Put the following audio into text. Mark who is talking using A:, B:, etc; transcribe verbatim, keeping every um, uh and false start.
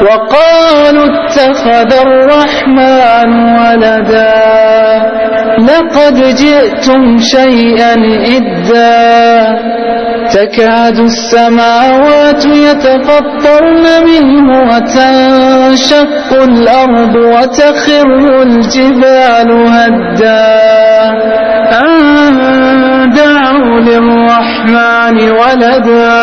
A: وقالوا اتخذ الرحمن ولدا لقد جئتم شيئا إدا تكاد السماوات يتفطرن منه وتنشق الأرض وتخر الجبال هدا أن دعوا للرحمن ولدا